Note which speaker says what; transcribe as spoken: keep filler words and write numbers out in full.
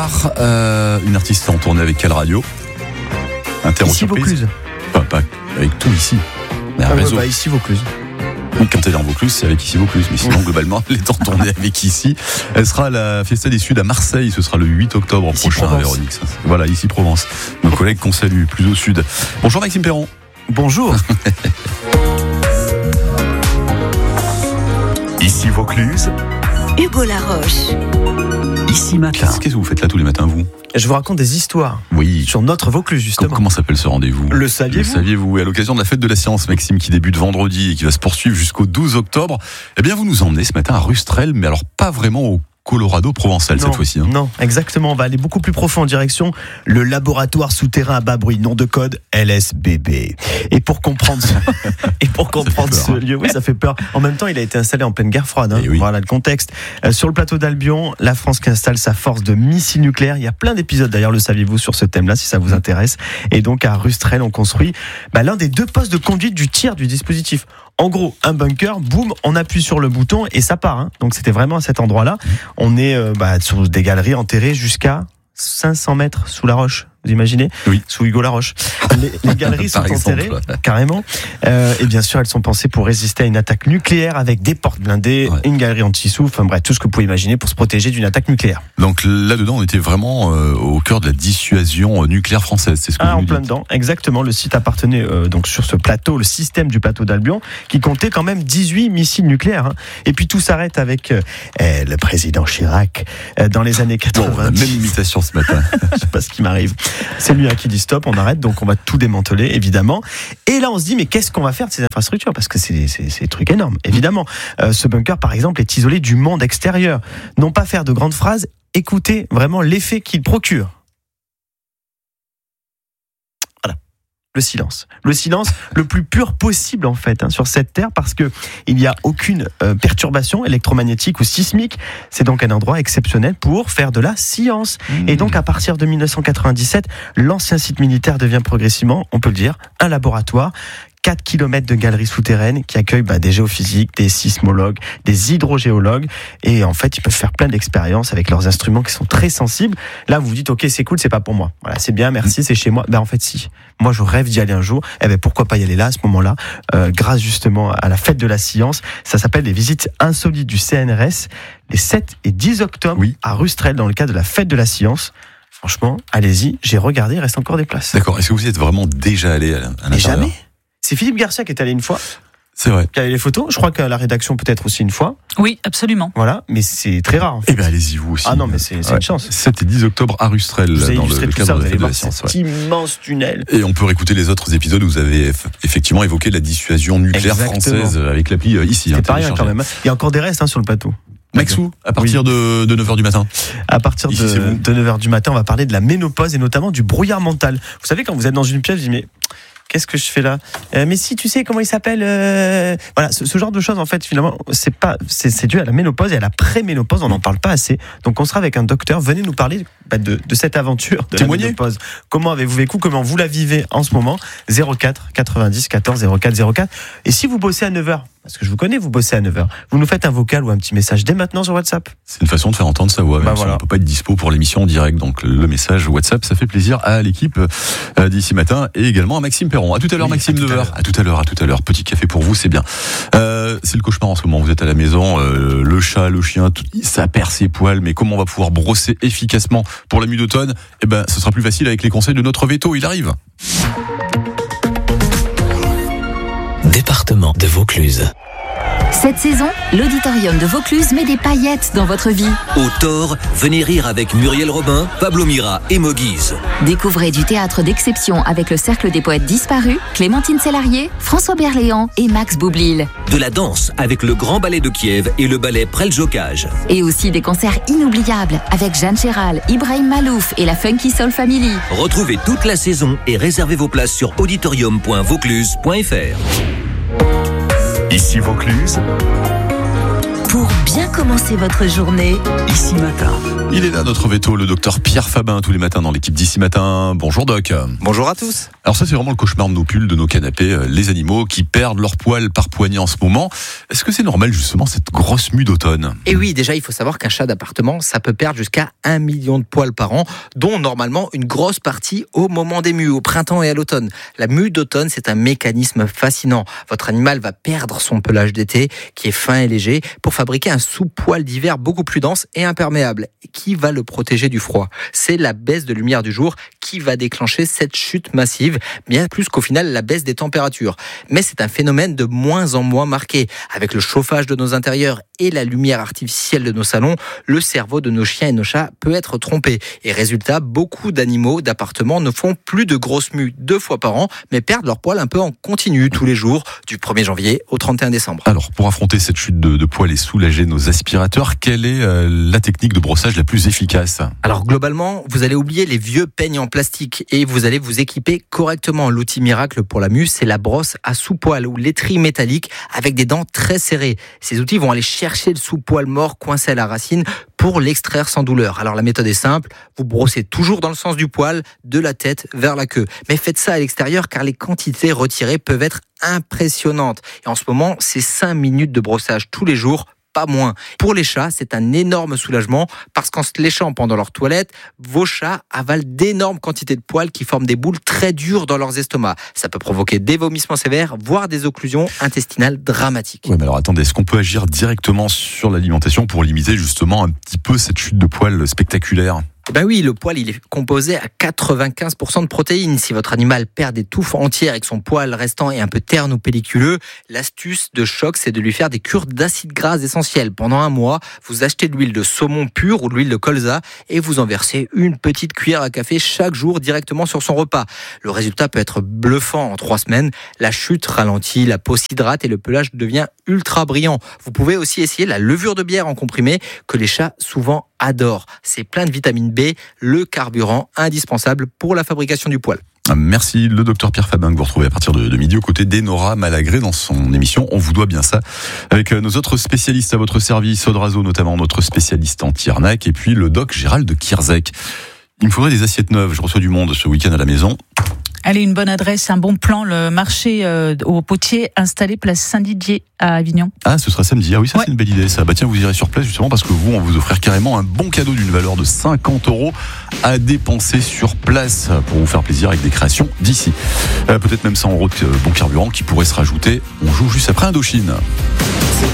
Speaker 1: Bar, euh, une artiste en tournée avec quelle radio? Interro
Speaker 2: Ici
Speaker 1: surprise.
Speaker 2: Vaucluse.
Speaker 1: Pas, pas avec tout ici. Il y a un
Speaker 2: Ah ouais,
Speaker 1: réseau.
Speaker 2: bah, ici Vaucluse.
Speaker 1: Oui, quand elle est en Vaucluse, c'est avec Ici Vaucluse. Mais sinon, globalement, elle est en tournée avec Ici. Elle sera à la Fiesta des Suds à Marseille. Ce sera le huit octobre
Speaker 2: Ici
Speaker 1: prochain à
Speaker 2: Provence.
Speaker 1: Véronique. Voilà, Ici Provence. Nos collègues qu'on salue, plus au sud. Bonjour Maxime Perron.
Speaker 2: Bonjour.
Speaker 3: Ici Vaucluse,
Speaker 4: Hugo Laroche.
Speaker 3: Ici Matin.
Speaker 1: Qu'est-ce que vous faites là tous les matins, vous?
Speaker 2: Je vous raconte des histoires
Speaker 1: Oui.
Speaker 2: sur notre Vaucluse,
Speaker 1: Com-
Speaker 2: justement.
Speaker 1: Comment s'appelle ce rendez-vous?
Speaker 2: Le saviez-vous
Speaker 1: Le saviez-vous? Et à l'occasion de la fête de la science, Maxime, qui débute vendredi et qui va se poursuivre jusqu'au douze octobre, eh bien, vous nous emmenez ce matin à Rustrel, mais alors pas vraiment au Colorado provençal
Speaker 2: Non,
Speaker 1: cette fois-ci. Hein.
Speaker 2: Non, exactement. On va aller beaucoup plus profond en direction le laboratoire souterrain à bas bruit, nom de code L S B B. Et pour comprendre ce, et pour comprendre
Speaker 1: peur,
Speaker 2: ce
Speaker 1: hein.
Speaker 2: lieu, oui, ça fait peur. En même temps, il a été installé en pleine guerre froide. Hein.
Speaker 1: Eh oui.
Speaker 2: Voilà le contexte. Euh, sur le plateau d'Albion, la France qui installe sa force de missiles nucléaires. Il y a plein d'épisodes d'ailleurs, le saviez-vous, sur ce thème-là, si ça vous intéresse. Et donc à Rustrel, on construit bah, l'un des deux postes de conduite du tir du dispositif. En gros, un bunker, boum, on appuie sur le bouton et ça part. Hein. Donc c'était vraiment à cet endroit-là. On est euh, bah, sur des galeries enterrées jusqu'à cinq cents mètres sous la roche. Vous imaginez?
Speaker 1: Oui.
Speaker 2: Sous Hugo Laroche. Les, les galeries sont
Speaker 1: Par exemple.
Speaker 2: enterrées, carrément. Euh, et bien sûr, elles sont pensées pour résister à une attaque nucléaire avec des portes blindées,
Speaker 1: Ouais.
Speaker 2: une galerie anti-souffle, enfin bref, tout ce que vous pouvez imaginer pour se protéger d'une attaque nucléaire.
Speaker 1: Donc là-dedans, on était vraiment euh, au cœur de la dissuasion euh, nucléaire française. C'est ce que
Speaker 2: Ah,
Speaker 1: vous
Speaker 2: en
Speaker 1: nous
Speaker 2: plein
Speaker 1: dites.
Speaker 2: dedans, exactement. Le site appartenait euh, donc sur ce plateau, le système du plateau d'Albion, qui comptait quand même dix-huit missiles nucléaires. Hein. Et puis tout s'arrête avec euh, eh, le président Chirac euh, dans les années
Speaker 1: Bon, on a
Speaker 2: quatre-vingt.
Speaker 1: même imitation ce matin.
Speaker 2: Je sais pas ce qui m'arrive. C'est lui hein, qui dit stop, on arrête, donc on va tout démanteler, évidemment. Et là, on se dit, mais qu'est-ce qu'on va faire de ces infrastructures? Parce que c'est, c'est, c'est des trucs énormes, évidemment. Euh, ce bunker, par exemple, est isolé du monde extérieur. Non pas faire de grandes phrases, écoutez vraiment l'effet qu'il procure. Voilà. Le silence. Le silence le plus pur possible, en fait, hein, sur cette terre, parce que il n'y a aucune euh, perturbation électromagnétique ou sismique. C'est donc un endroit exceptionnel pour faire de la science. Et donc, à partir de dix-neuf cent quatre-vingt-dix-sept, l'ancien site militaire devient progressivement, on peut le dire, un laboratoire. quatre kilomètres de galeries souterraines qui accueillent bah, des géophysiques, des sismologues, des hydrogéologues. Et en fait, ils peuvent faire plein d'expériences avec leurs instruments qui sont très sensibles. Là, vous vous dites, ok, c'est cool, c'est pas pour moi. Voilà, c'est bien, merci, c'est chez moi. Ben en fait, si. Moi, je rêve d'y aller un jour. Eh ben, pourquoi pas y aller là, à ce moment-là, euh, grâce justement à la fête de la science. Ça s'appelle les visites insolites du C N R S, les sept et dix octobre
Speaker 1: Oui.
Speaker 2: à Rustrel, dans le cadre de la fête de la science. Franchement, allez-y, j'ai regardé, il reste encore des places.
Speaker 1: D'accord. Est-ce que vous y êtes vraiment déjà allé à, à
Speaker 2: Mais
Speaker 1: l'intérieur?
Speaker 2: jamais. C'est Philippe Garcia qui est allé une fois,
Speaker 1: C'est vrai.
Speaker 2: qui a les photos. Je crois qu'à la rédaction peut-être aussi une fois.
Speaker 5: Oui, absolument.
Speaker 2: Voilà, mais c'est très rare en fait.
Speaker 1: Eh bien, allez-y vous aussi.
Speaker 2: Ah non, mais c'est, c'est
Speaker 1: Ouais.
Speaker 2: une chance.
Speaker 1: sept et dix octobre à Rustrel,
Speaker 2: Vous avez
Speaker 1: dans le,
Speaker 2: illustré
Speaker 1: le
Speaker 2: tout
Speaker 1: cadre
Speaker 2: ça,
Speaker 1: de
Speaker 2: vous
Speaker 1: la
Speaker 2: allez
Speaker 1: fête de
Speaker 2: voir
Speaker 1: la science.
Speaker 2: cet
Speaker 1: ouais.
Speaker 2: immense tunnel.
Speaker 1: Et on peut réécouter les autres épisodes où vous avez eff- effectivement évoqué la dissuasion nucléaire
Speaker 2: Exactement.
Speaker 1: française avec l'appli euh, ici.
Speaker 2: C'est
Speaker 1: hein,
Speaker 2: pas rien
Speaker 1: téléchargée.
Speaker 2: quand même. hein. Il y a encore des restes hein, sur le plateau.
Speaker 1: Maxou, à partir de, de neuf heures du matin.
Speaker 2: À partir
Speaker 1: Ici,
Speaker 2: de,
Speaker 1: c'est vous.
Speaker 2: de neuf heures du matin, on va parler de la ménopause et notamment du brouillard mental. Vous savez, quand vous êtes dans une pièce, vous dites, mais qu'est-ce que je fais là euh, Mais si tu sais comment il s'appelle euh... Voilà, ce, ce genre de choses, en fait, finalement, c'est pas, c'est, c'est dû à la ménopause et à la pré-ménopause. On n'en parle pas assez. Donc, on sera avec un docteur. Venez nous parler bah, de, de cette aventure de
Speaker 1: Témoignez.
Speaker 2: la ménopause. Comment avez-vous vécu Comment vous la vivez en ce moment zéro quatre quatre-vingt-dix quatorze zéro quatre zéro quatre. Et si vous bossez à neuf heures, parce que je vous connais, vous bossez à neuf heures, vous nous faites un vocal ou un petit message dès maintenant sur WhatsApp.
Speaker 1: C'est une façon de faire entendre sa voix. Même
Speaker 2: Bah
Speaker 1: si
Speaker 2: voilà.
Speaker 1: on peut pas être dispo pour l'émission en direct. Donc le message WhatsApp, ça fait plaisir à l'équipe euh, d'ici matin et également à Maxime Perron. À tout à l'heure,
Speaker 2: Oui,
Speaker 1: Maxime,
Speaker 2: à tout à
Speaker 1: neuf heures.
Speaker 2: l'heure.
Speaker 1: À tout à l'heure, à tout à l'heure. Petit café pour vous, c'est bien. Euh, c'est le cauchemar en ce moment. Vous êtes à la maison, euh, le chat, le chien, tout, ça perd ses poils. Mais comment on va pouvoir brosser efficacement pour la nuit d'automne? Eh ben, ce sera plus facile avec les conseils de notre veto. Il arrive.
Speaker 3: département de Vaucluse.
Speaker 4: Cette saison, l'auditorium de Vaucluse met des paillettes dans votre vie.
Speaker 6: Au Thor, venez rire avec Muriel Robin, Pablo Mira et Moguise.
Speaker 4: Découvrez du théâtre d'exception avec le Cercle des Poètes Disparus, Clémentine Sélarié, François Berléand et Max Boublil.
Speaker 6: De la danse avec le Grand Ballet de Kiev et le Ballet Preljocaj.
Speaker 4: Et aussi des concerts inoubliables avec Jeanne Chéral, Ibrahim Malouf et la Funky Soul Family.
Speaker 6: Retrouvez toute la saison et réservez vos places sur auditorium point vaucluse point f r.
Speaker 3: Ici Vaucluse,
Speaker 5: pour bien commencer votre journée.
Speaker 3: Ici Matin.
Speaker 1: Il est là, notre veto, le docteur Pierre Fabin, tous les matins dans l'équipe d'Ici Matin. Bonjour Doc.
Speaker 7: Bonjour à tous.
Speaker 1: Alors ça, c'est vraiment le cauchemar de nos pulls, de nos canapés, les animaux qui perdent leur poil par poignée en ce moment. Est-ce que c'est normal justement cette grosse mue d'automne ?
Speaker 7: Et oui, déjà il faut savoir qu'un chat d'appartement, ça peut perdre jusqu'à un million de poils par an, dont normalement une grosse partie au moment des mues, au printemps et à l'automne. La mue d'automne, c'est un mécanisme fascinant. Votre animal va perdre son pelage d'été, qui est fin et léger, pour fabriquer un sous-poil d'hiver beaucoup plus dense et imperméable. Qui va le protéger du froid ? C'est la baisse de lumière du jour qui va déclencher cette chute massive, bien plus qu'au final la baisse des températures. Mais c'est un phénomène de moins en moins marqué. Avec le chauffage de nos intérieurs et la lumière artificielle de nos salons, le cerveau de nos chiens et nos chats peut être trompé. Et résultat, beaucoup d'animaux d'appartement ne font plus de grosses mues deux fois par an, mais perdent leur poil un peu en continu tous les jours, du premier janvier au trente et un décembre.
Speaker 1: Alors, pour affronter cette chute de, de poils et soulager nos aspirateurs, quelle est euh, la technique de brossage la plus efficace ?
Speaker 7: Alors globalement, vous allez oublier les vieux peignes en plastique et vous allez vous équiper correctement. L'outil miracle pour la mue, c'est la brosse à sous-poil ou l'étrie métallique avec des dents très serrées. Ces outils vont aller chercher le sous-poil mort coincé à la racine pour l'extraire sans douleur. Alors la méthode est simple, vous brossez toujours dans le sens du poil, de la tête vers la queue. Mais faites ça à l'extérieur car les quantités retirées peuvent être impressionnantes. Et en ce moment, c'est cinq minutes de brossage tous les jours, pas moins. Pour les chats, c'est un énorme soulagement parce qu'en se léchant pendant leur toilette, vos chats avalent d'énormes quantités de poils qui forment des boules très dures dans leurs estomacs. Ça peut provoquer des vomissements sévères, voire des occlusions intestinales dramatiques.
Speaker 1: Oui, mais alors attendez, est-ce qu'on peut agir directement sur l'alimentation pour limiter justement un petit peu cette chute de poils spectaculaire ?
Speaker 7: Ben oui, le poil, il est composé à quatre-vingt-quinze pour cent de protéines. Si votre animal perd des touffes entières et que son poil restant est un peu terne ou pelliculeux, l'astuce de choc, c'est de lui faire des cures d'acides gras essentiels. Pendant un mois, vous achetez de l'huile de saumon pure ou de l'huile de colza et vous en versez une petite cuillère à café chaque jour directement sur son repas. Le résultat peut être bluffant en trois semaines. La chute ralentit, la peau s'hydrate et le pelage devient ultra brillant. Vous pouvez aussi essayer la levure de bière en comprimé que les chats souvent adorent. C'est plein de vitamine B, le carburant indispensable pour la fabrication du poil.
Speaker 1: Merci, le docteur Pierre Fabin que vous retrouvez à partir de, de midi aux côtés d'Enora Malagré dans son émission On vous doit bien ça, avec nos autres spécialistes à votre service, Audrazo notamment, notre spécialiste anti-arnaque, et puis le doc Gérald de Kierzek. Il me faudrait des assiettes neuves, je reçois du monde ce week-end à la maison.
Speaker 8: Allez, une bonne adresse, un bon plan, le marché euh, au potier installé place Saint-Didier à Avignon.
Speaker 1: Ah, ce sera samedi. Ah oui, ça
Speaker 8: ouais.
Speaker 1: C'est une belle idée ça. Bah tiens, vous irez sur place justement parce que vous, on va vous offrir carrément un bon cadeau d'une valeur de cinquante euros à dépenser sur place pour vous faire plaisir avec des créations d'ici. Euh, peut-être même cent euros de bon carburant qui pourrait se rajouter. On joue juste après Indochine.